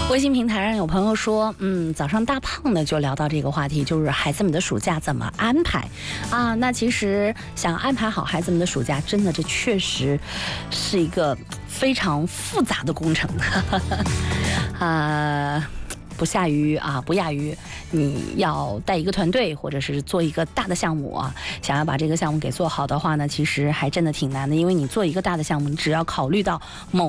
微信平台上有朋友说，早上大胖的就聊到这个话题，就是孩子们的暑假怎么安排啊？那其实想安排好孩子们的暑假，真的这确实是一个非常复杂的工程不亚于你要带一个团队，或者是做一个大的项目啊。想要把这个项目给做好的话呢，其实还真的挺难的，因为你做一个大的项目，你只要考虑到某